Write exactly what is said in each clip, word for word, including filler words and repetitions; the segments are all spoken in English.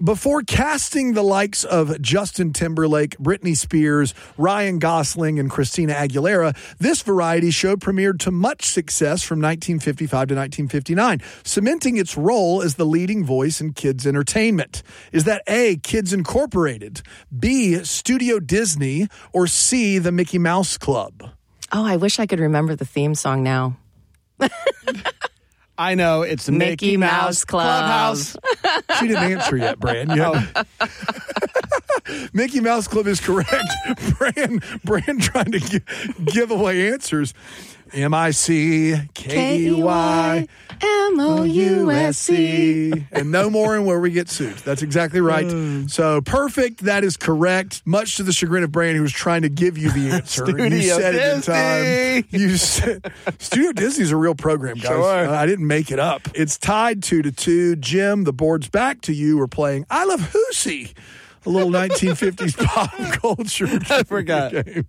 Before casting the likes of Justin Timberlake, Britney Spears, Ryan Gosling, and Christina Aguilera, this variety show premiered to much success from nineteen fifty-five to nineteen fifty-nine, cementing its role as the leading voice in kids' entertainment. Is that A, Kids Incorporated, B, Studio Disney, or C, the Mickey Mouse Club? Oh, I wish I could remember the theme song now. I know, it's the Mickey, Mickey Mouse, Mouse Club. Clubhouse. She didn't answer yet, Bran. You Mickey Mouse Club is correct. Bran, Bran trying to gi- give away answers. M I C K E Y M O U S C. And no more and where we get sued. That's exactly right. Mm. So perfect. That is correct. Much to the chagrin of Bran, who was trying to give you the answer. Studio you said Disney. it in time. You said Studio Disney's a real program, guys. Sure. Uh, I didn't make it up. It's tied two to two. Jim, the board's back to you. We're playing I Love Hoosie, a little nineteen fifties pop culture. I forgot. Game.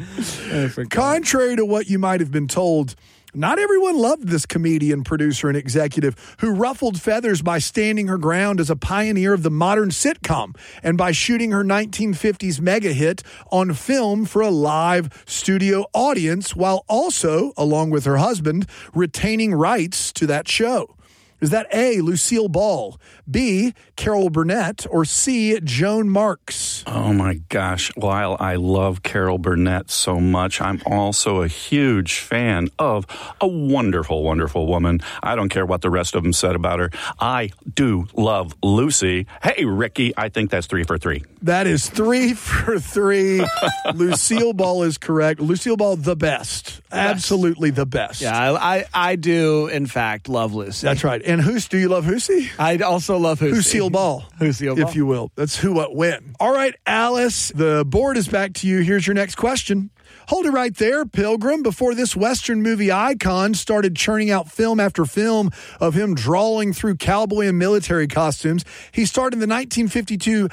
I forgot. Contrary to what you might have been told, not everyone loved this comedian, producer, and executive who ruffled feathers by standing her ground as a pioneer of the modern sitcom and by shooting her nineteen fifties mega hit on film for a live studio audience while also, along with her husband, retaining rights to that show. Is that A, Lucille Ball, B, Carol Burnett, or C, Joan Marks? Oh, my gosh. While I love Carol Burnett so much, I'm also a huge fan of a wonderful, wonderful woman. I don't care what the rest of them said about her. I do love Lucy. Hey, Ricky, I think that's three for three. That is three for three. Lucille Ball is correct. Lucille Ball, the best. Absolutely the best. Yeah, I, I I do, in fact, love Lucy. That's right. And who's, do you love Hoosie? I also love Hoosie. Lucille Ball. Lucille Ball. If you will. That's who, what, when. All right, Alice, the board is back to you. Here's your next question. Hold it right there, Pilgrim. Before this Western movie icon started churning out film after film of him drawing through cowboy and military costumes, he starred in the nineteen fifty-two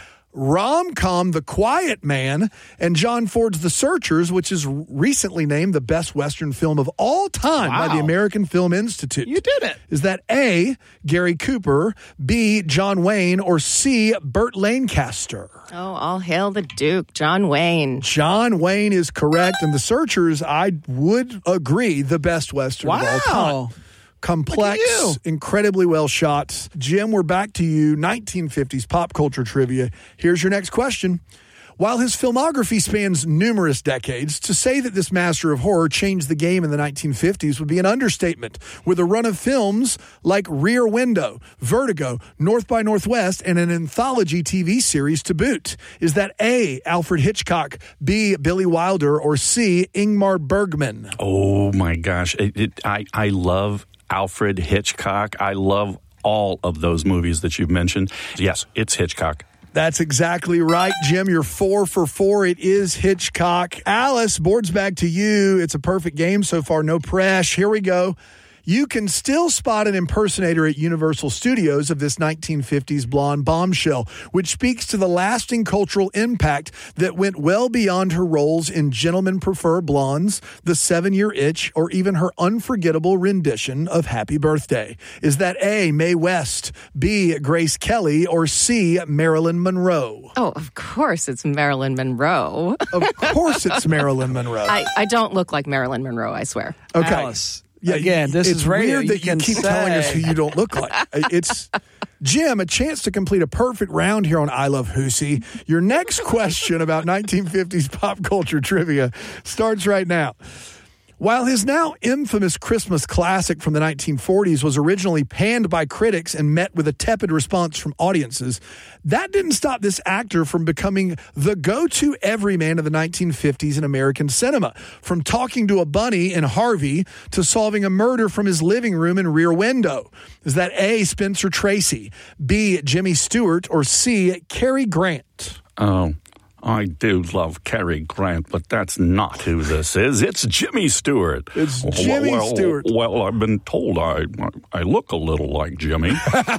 rom-com The Quiet Man and John Ford's The Searchers, which is recently named the best Western film of all time Wow. by the American Film Institute. You did it. Is that A, Gary Cooper, B, John Wayne, or C, Burt Lancaster? Oh, all hail the Duke, John Wayne. John Wayne is correct, and The Searchers, I would agree, the best Western of all time. Wow. Complex, Look at you. incredibly well shot. Jim, we're back to you. nineteen fifties pop culture trivia. Here's your next question. While his filmography spans numerous decades, to say that this master of horror changed the game in the nineteen fifties would be an understatement, with a run of films like Rear Window, Vertigo, North by Northwest, and an anthology T V series to boot. Is that A, Alfred Hitchcock, B, Billy Wilder, or C, Ingmar Bergman? Oh, my gosh. It, it, I, I love Alfred Hitchcock. I love all of those movies that you've mentioned. Yes, it's Hitchcock. That's exactly right, Jim. You're four for four. It is Hitchcock. Alice, board's back to you. It's a perfect game so far. No press. Here we go. You can still spot an impersonator at Universal Studios of this nineteen fifties blonde bombshell, which speaks to the lasting cultural impact that went well beyond her roles in Gentlemen Prefer Blondes, The Seven-Year Itch, or even her unforgettable rendition of Happy Birthday. Is that A, Mae West, B, Grace Kelly, or C, Marilyn Monroe? Oh, of course it's Marilyn Monroe. Of course it's Marilyn Monroe. I, I don't look like Marilyn Monroe, I swear. Okay. Alice. Yeah, Again, this it's is radio. weird that you, can keep say. telling us who you don't look like. It's Jim, a chance to complete a perfect round here on I Love Hoosie. Your next question about nineteen fifties pop culture trivia starts right now. While his now infamous Christmas classic from the nineteen forties was originally panned by critics and met with a tepid response from audiences, that didn't stop this actor from becoming the go-to everyman of the nineteen fifties in American cinema, from talking to a bunny in Harvey to solving a murder from his living room in Rear Window. Is that A, Spencer Tracy, B, Jimmy Stewart, or C, Cary Grant? Oh, I do love Cary Grant, but that's not who this is. It's Jimmy Stewart. It's Jimmy well, Stewart. Well, I've been told I I look a little like Jimmy.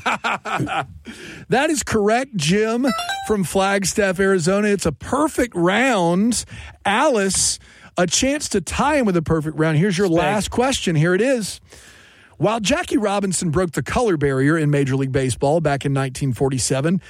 That is correct, Jim, from Flagstaff, Arizona. It's a perfect round. Alice, a chance to tie him with a perfect round. Here's your last question. Here it is. While Jackie Robinson broke the color barrier in Major League Baseball back in nineteen forty-seven,